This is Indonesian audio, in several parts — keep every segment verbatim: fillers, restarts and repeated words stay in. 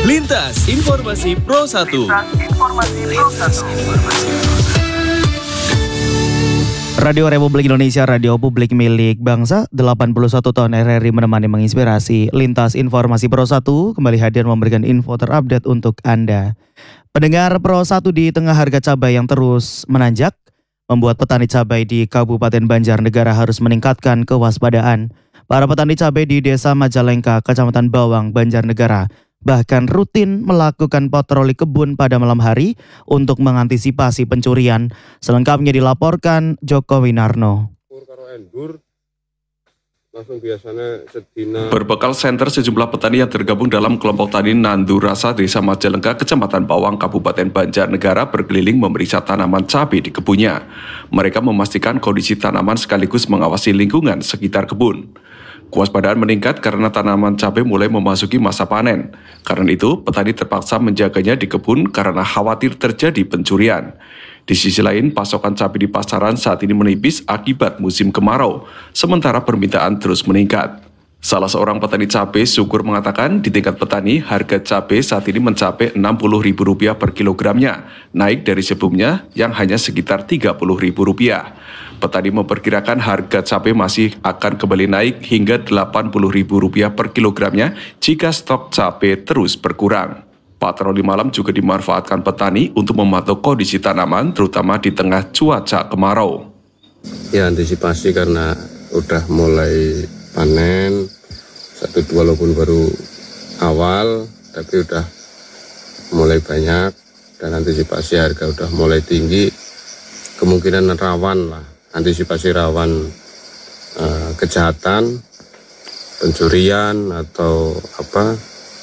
Lintas Informasi Pro satu. Radio Republik Indonesia, radio publik milik bangsa, delapan puluh satu tahun R R I menemani menginspirasi. Lintas Informasi Pro satu kembali hadir memberikan info terupdate untuk Anda. Pendengar Pro satu, di tengah harga cabai yang terus menanjak, membuat petani cabai di Kabupaten Banjarnegara harus meningkatkan kewaspadaan. Para petani cabai di Desa Majalengka, Kecamatan Bawang, Banjarnegara, bahkan rutin melakukan patroli kebun pada malam hari untuk mengantisipasi pencurian. Selengkapnya dilaporkan Joko Winarno. Berbekal senter, sejumlah petani yang tergabung dalam kelompok tani Nandu Rasa Desa Majalengka, Kecamatan Bawang, Kabupaten Banjarnegara berkeliling memeriksa tanaman cabai di kebunnya. Mereka memastikan kondisi tanaman sekaligus mengawasi lingkungan sekitar kebun. Kewaspadaan meningkat karena tanaman cabai mulai memasuki masa panen. Karena itu, petani terpaksa menjaganya di kebun karena khawatir terjadi pencurian. Di sisi lain, pasokan cabai di pasaran saat ini menipis akibat musim kemarau, sementara permintaan terus meningkat. Salah seorang petani cabai, Syukur, mengatakan di tingkat petani, harga cabai saat ini mencapai enam puluh ribu rupiah per kilogramnya, naik dari sebelumnya yang hanya sekitar tiga puluh ribu rupiah. Petani memperkirakan harga cabai masih akan kembali naik hingga delapan puluh ribu rupiah per kilogramnya jika stok cabai terus berkurang. Patroli malam juga dimanfaatkan petani untuk memantau kondisi tanaman, terutama di tengah cuaca kemarau. Ya, antisipasi karena udah mulai panen, satu dua walaupun baru awal, tapi udah mulai banyak, dan antisipasi harga udah mulai tinggi, kemungkinan rawan lah, antisipasi rawan uh, kejahatan, pencurian atau apa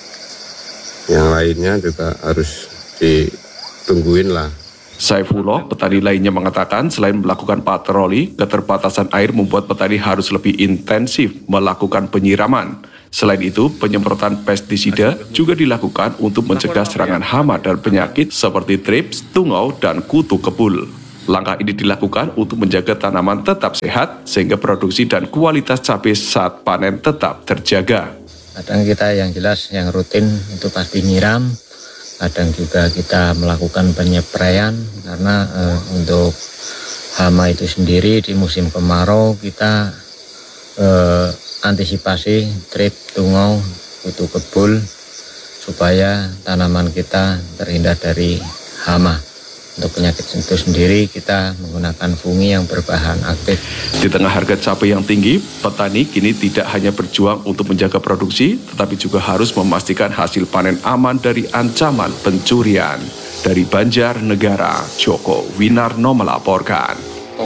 yang lainnya juga harus ditungguin lah. Saifullah, petani lainnya, mengatakan selain melakukan patroli, keterbatasan air membuat petani harus lebih intensif melakukan penyiraman. Selain itu, penyemprotan pestisida juga dilakukan untuk mencegah serangan hama dan penyakit seperti trips, tungau, dan kutu kebul. Langkah ini dilakukan untuk menjaga tanaman tetap sehat, sehingga produksi dan kualitas cabai saat panen tetap terjaga. Kadang kita yang jelas yang rutin itu pasti nyiram, kadang juga kita melakukan penyepraian karena eh, untuk hama itu sendiri di musim kemarau kita eh, antisipasi trip, tungau, kutu kebul supaya tanaman kita terhindar dari hama. Untuk penyakit itu sendiri kita menggunakan fungi yang berbahan aktif. Di tengah harga cabai yang tinggi, petani kini tidak hanya berjuang untuk menjaga produksi, tetapi juga harus memastikan hasil panen aman dari ancaman pencurian. Dari Banjarnegara, Joko Winarno melaporkan.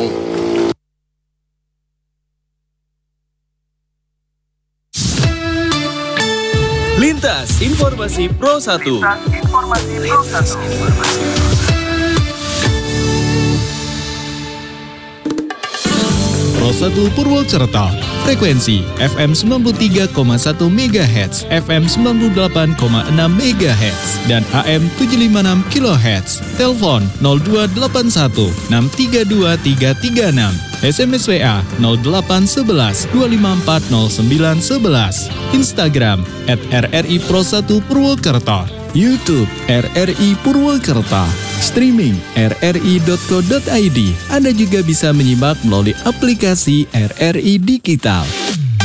Lintas Informasi Pro satu. Pro satu Purwokerto, frekuensi F M sembilan puluh tiga koma satu megahertz, F M sembilan puluh delapan koma enam megahertz, dan A M tujuh ratus lima puluh enam kilohertz. Telepon nol dua delapan satu enam tiga dua tiga tiga enam. S M S W A nol delapan satu satu dua lima empat nol sembilan satu satu. Instagram at R R I Pro satu Purwokerto. YouTube R R I Purwokerto. Streaming r r i dot co dot i d. Anda juga bisa menyimak melalui aplikasi R R I Digital.